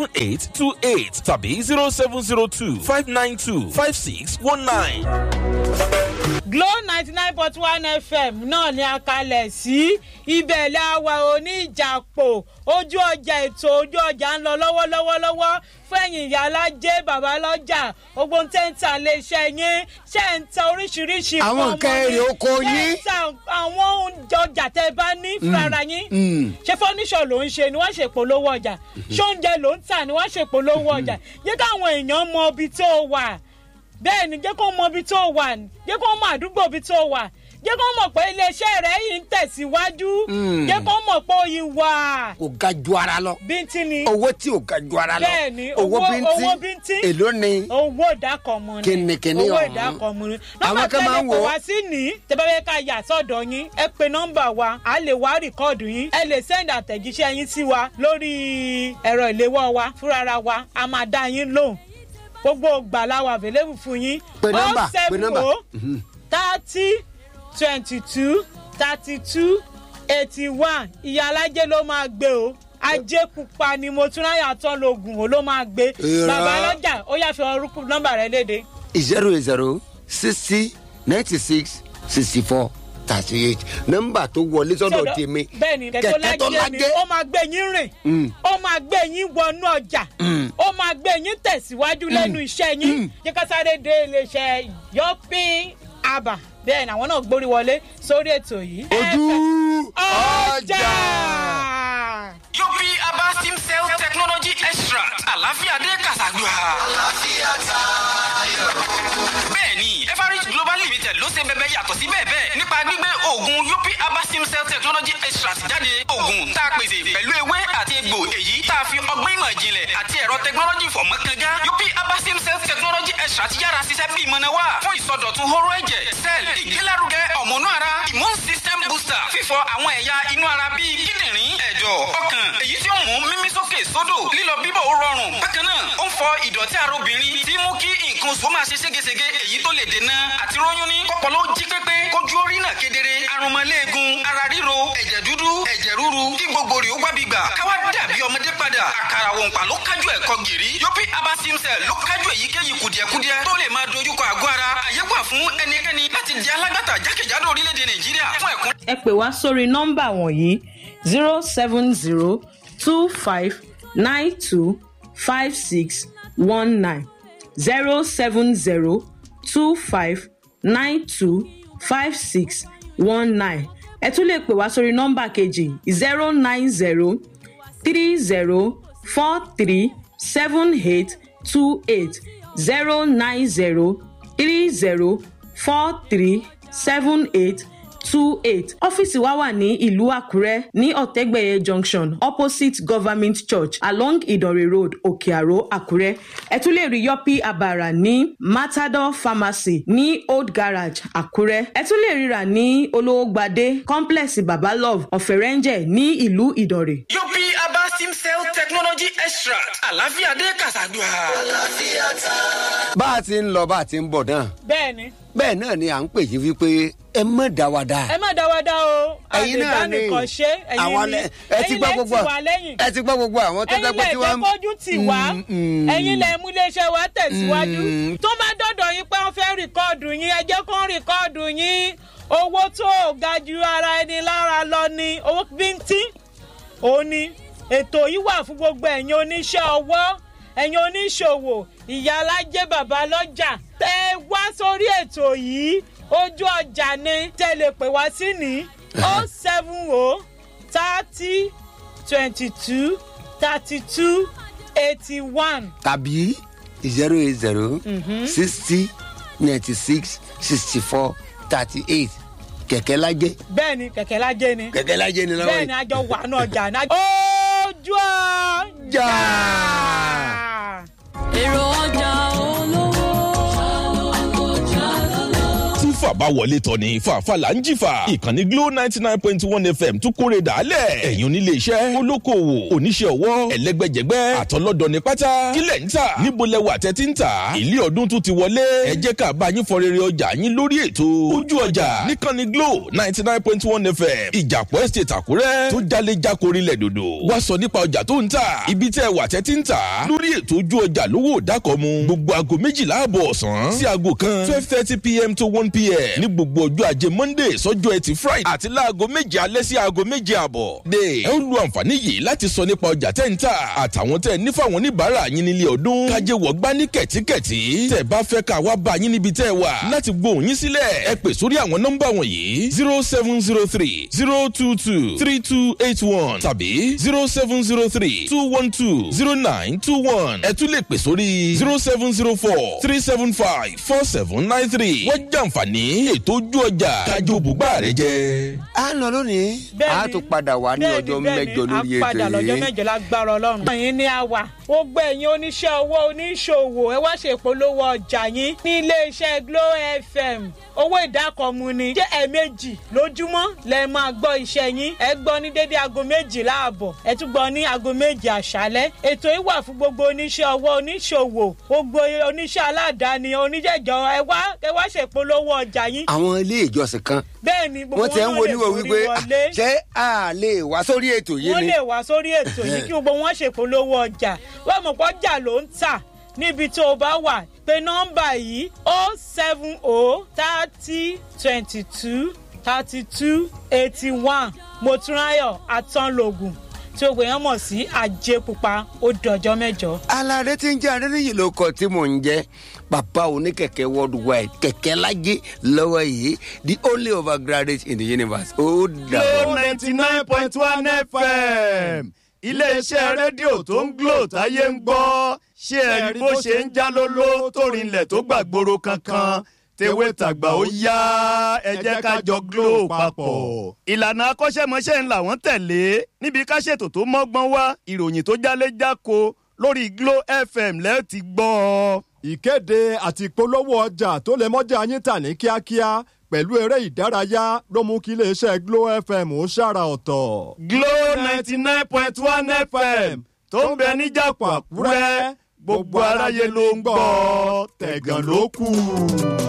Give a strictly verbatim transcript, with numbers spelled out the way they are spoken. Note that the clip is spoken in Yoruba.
eight two eight tàbí zero seven zero two five nine two five six one nine. Glow ninety nine point one F M náà ni a kalẹ̀ sí ibẹ̀ láwa oníjàpò ojú ọjà ètò ojú ọjà ń lọ lọ́wọ́lọ́wọ́ lọ́wọ́ fẹ́yìn ìyá alájẹ́ bàbá lọ́jà ogbon tẹ́ǹtà lè ṣe yín ṣe ń ta oríṣiríṣi àwọn nǹkan èrè oko yín àwọn ọjà tẹ́ bá ní fúnra yín ṣé fọ́níṣọ̀ ló ń ṣe ni wọ́n ṣe polówó ọjà ṣé oúnjẹ ló ń tà ni wọ́n ṣe polówó ọjà yẹ káwọn èèyàn mọ ibi tó wà bẹ́ẹ̀ ni jẹ́ kó mọ ibi tó wà jẹ́ kó mọ àdúgbò ibi tó wà jẹ́ kó mọ̀ pé iléeṣẹ́ rẹ̀ yìí ń tẹ̀síwájú jẹ́ kó mọ̀ pé oyin wà. kò ga ju ara lọ. bíntín ni. owó tí ò ga ju ara lọ. bẹ́ẹ̀ni owó owó bíntín. èló ni. owó ìdákọ̀mù ni. kìnnìkìnnì ọ̀hún. owó ìdákọ̀mù ni. àwọn kan máa ń wò. nọ́mbà tẹ́lẹ̀ kò wá sí ní tẹ́bẹ́rẹ́ ká yà sọ́dọ̀ yín ẹ pe nọ́mbà wa a lè wá rìkọ́ọ̀dù yín ẹ lè sẹ́ndì àtẹ̀jíṣẹ́ yín sí wa lórí ẹ̀rọ ìléwọ́ wa fúnra wa a máa dá yín lóhùn gbogbo gbàláwà available fún yín. pe nọ́mbà pe nọ́mbà. thirty twenty-two thirty-two eighty-one ìyá alájẹ ló máa gbé o ajé pupa ni mo tún ráyà tán lóògùn o ló máa gbé bàbá lọ́jà ó yà fi orúkú nọ́mbà rẹ léde. zero zero sixty ninety six sixty four thirty eight nọ́mbà tó wọlé sọ́dọ̀ tèmi bẹ́ẹ̀ni kẹ̀kẹ́ tó lájẹ ó máa gbé yín rìn ó máa gbé yín wọnú ọjà ó máa gbé yín tẹ̀síwájú lẹ́nu iṣẹ́ yín jẹ́ ká sáré dé iléeṣẹ́ yọpin aba bẹ́ẹ̀ ni àwọn náà gbórí wọlé sórí ètò yìí. ojú ọjà. yopi aba sim cell technology extract àlàáfíà dé kàṣàgbà. àlàáfíà tayọ. bẹ́ẹ̀ni everage global limited ló ṣe bẹbẹ yàtọ̀ sí bẹ́ẹ̀ bẹ́ẹ̀ nípa gbígbé oògùn yopi aba sim cell technology extract jáde oògùn tá a pèsè pẹ̀lú ewé àti egbò èyí tá a fi ọgbọ́n ìmọ̀ ìjìnlẹ̀ àti ẹ̀rọ technology fọ̀mọ́ kanga yopi aba sim cell technology extract yára ṣiṣẹ́ bí ìmọ̀nà wà fún ìsọdọ̀tun hóró ẹ̀jẹ̀ cell ìgbélárugẹ ọ̀mọ̀nú ara immune system booster fífọ àwọn ẹ̀yà inú ara bíi kíndìnrín ẹ̀dọ̀ ọkàn èyí tí ó mú mímí sókè sódò lílọ bíbọ̀ ó rọrùn bákan náà ó ń fọ ìdọ̀tí ara obìnrin tí mú kí nǹkan oṣù máa ṣe ségesège èyí tó lè dènà àti róyún ní kọ́pọ̀lọ́ jí pépé kójú orí náà kedere arúmọléegun ara ríro ẹ̀jẹ̀ dúdú ẹ̀jẹ̀ rúru kí gbogbo rẹ̀ ó gbábi gbà káwá dàbí ọmọdé padà àkàrà wọ̀npá ló kájú ẹ̀kọ́ gìrì yopi aba sim cell ló kájú èyíkéyìí kùdìẹ̀kudiẹ tó lè máa dojúkọ àgọ́ ara àyẹ̀wò fún ẹnikẹ́ni láti di alágbàtà jákèjádò orílẹ̀-èdè nàìjíríà fún ẹ̀kún. ẹ pè wá sórí nọ́mbà wọ̀nyí zero seven zero two five nine two five six one nine zero seven zero two five nine two five six one nine ẹ tún lè pè wá sórí nọ́mbà kejì zero nine zero three zero four three seven eight two eight zero nine zero three zero four three seven eight two eight ọ́fíìsì wa wà ní ìlú àkúrẹ́ ní ọ̀tẹ́gbẹ̀yẹ junction opposite government church along ìdànrè road òkè-àró àkúrẹ́ ẹ tún lè rí yọpí àbàrà ní matador pharmacy ní old garage àkúrẹ́ ẹ tún lè ríra ní olówógbadé complex babalove ọ̀fẹ̀rẹ̀ǹjẹ̀ ní ìlú ìdànrè. yopi aba sim cell technology extract àlàáfíà dé kàṣàgbà. àlàáfíà ta. bá a ti ń lọ bá a ti ń bọ̀ náà. bẹ́ẹ̀ni. bẹ́ẹ̀ náà ni à ń pè yín wípé ẹ má dá wa dá. ẹ má dá wa dá o. ẹ̀yin náà ni àwọn ẹ ti gbọ́ gbogbo ẹ ti gbọ́ gbogbo àwọn tó dẹ́gbẹ́ tí wọ́n. ẹ̀yin lẹ jẹ́ kójú tì wá ẹ̀yin lẹ mú iléeṣẹ́ wa tẹ̀síwájú tó bá dọ̀dọ̀ yín pé wọ́n fẹ́ rìkọ́ọ̀dù yín ẹ jẹ́ kó rìkọ́ọ̀dù yín owó tó ga ju ara ẹni lára lọ ni owó bíntín òun ni ètò yìí wà fún gbogbo ẹ̀yin oníṣẹ́ ọwọ́ ẹ̀yin oníṣòwò ìyá alájẹ́ bàbá lọ́jà tẹ́ wá sórí ètò yìí ojú ọjà ni tẹ́ lè pè wá sí ní oh seven oh thirty twenty two thirty two eighty one. tàbí zero eight zero sixty ninety six sixty four thirty eight kẹ̀kẹ́ lájẹ́. bẹ́ẹ̀ni kẹ̀kẹ́ lájẹ́ ni. kẹ̀kẹ́ lájẹ́ ni lọ́wọ́ yìí. bẹ́ẹ̀ni àjọ wà ní ọjà náà. ojú ọjà. èrò ọjà olówó. fàbọ̀ àbáwọlé tọ̀ ní fàáfàá ń jìfà. ìkànnì Glo ninety nine point one F M tún kórè dàálẹ̀. ẹ̀yin onílé iṣẹ́ olókoòwò oníṣẹ́ ọwọ́ ẹlẹ́gbẹ́jẹgbẹ́ àtọlọ́dọ̀ ní pátá. kílẹ̀ ń tà níbo lẹ wà tẹ́tí ń tà. ilé ọdún tún ti wọlé. ẹ jẹ́ ká bá yín fọ rere ọjà yín lórí ètò ojú ọjà níkànnì Glo ninety nine point one F M ìjàpọ̀ estate Àkúrẹ́ tó jalè jákòrí lẹ̀ dòdò. wá sọ nípa ọjà tó ń tà ibi tẹ́ wà tẹ́tí ń tà lórí ètò ojú ọjà lówó dákọ̀mu gbogbo aago méjìlá àbọ̀ ọ̀sán sí aago kan twelve thirty p.m. to one p.m. ní gbogbo ọjọ́ ajé Monday sọ́jọ́ ẹtì Friday àti láago méje alẹ́ sí aago méje àbọ̀. de ẹ ó lu àǹfààní yìí láti sọ nípa ọjà tẹ́ ń tà àtàwọn tẹ́ ní fáwọn oníbàárà yín nílé ọdún kájé wọ̀gbá ní kẹ̀tíkẹ̀tí tẹ́ bá fẹ́ ká wá bá yín níbi tẹ́ wà láti gbóhùn yín sílẹ̀ ẹ pè sórí àwọn nọ́mbà wọ̀nyí zero seven zero three zero two two three two eight one tàbí zero seven zero three two one two zero nine two one ẹ tún lè pè sórí zero seven zero four three seven five four seven nine three wọ́n jàǹfààní ètò ojú ọjà kájọ bùgbà rẹ jẹ. a lọ lónìí a tún padà wá ní ọjọ́ mẹ́jọ lórí ètò yìí. a padà lọ́jọ́ mẹ́jọ lágbára Ọlọ́run. ẹ̀yin ni a wà ó gbé ẹ̀yin oníṣẹ́ owó oníṣòwò ẹ wá ṣe ìpolówó ọjà yín ní iléeṣẹ́ Glo F M owó ìdákọ̀mù ni jẹ́ ẹ̀ẹ̀mejì lójúmọ́ lẹ máa gbọ́ iṣẹ́ yín ẹ gbọ́ ní dédé aago méjìlá àbọ̀ ẹ tún gbọ́ ní aago méjì àṣálẹ́ ètò yìí wà fún gbogbo oníṣẹ́ ọwọ́ oníṣòwò gbogbo oníṣẹ́ aládàáni oníjẹ̀jọ ẹ wá ẹ wá ṣe ìpolówó ọjà yín. àwọn ilé ìjọsìn kan bẹ́ẹ̀ ni gbogbo wọ́n ti ń wo níwò wípé ṣé a lè wá sórí ètò yìí ni. wọ́n lè wá sórí ètò yìí kí gbogbo wọn ṣe ìpolówó ọjà wọ́n mọ̀ pé ọjà ló ń tà níbi tó o bá wà pé nọ́mbà yìí o seven o thirty twenty two thirty two eighty one Motúnráyọ̀ Atánlógún tí o gbìyànjú mọ̀ sí Ajépupa ó dọjọ́ mẹ́jọ. alárẹ tí ń jẹ́ adẹ́nìyí ló kọ tí mò ń jẹ́ bàbá oníkẹ̀kẹ́ worldwide kẹ̀kẹ́ lájẹ́ lọ́wọ́ yìí the only overgraduate in the universe. ó dàbọ̀. Glo ninety nine point one F M iléeṣẹ́ rédíò tó ń Glo táyé ń gbọ́ ṣé ẹ̀rí bó ṣe ń já lóló tó rinlẹ̀ tó gbàgbóró kankan tewé tàgbà ó yá ẹ jẹ́ ká jọ Glo papọ̀. ìlànà akọ́ṣẹ́mọṣẹ́ ńlá wọ́n tẹ̀lé níbi ká ṣètò tó mọ́gbọ́n wá ìròyìn tó jálé jáko lórí Glo F M lẹ́ẹ̀ ti gbọ́ ọ. ìkéde àti ìpolówó ọjà tó lè mọ́jà yín tà ní kíákíá pẹ̀lú eré ìdárayá ló mú kí iléeṣẹ́ Glo F M ó ṣàrà ọ̀tọ̀. Glo ninety nine point one F M tó ń bẹ níjàpọ̀ Àkúrẹ́ gbogbo aráyé ló ń gbọ́ tẹ̀gàn ló kù.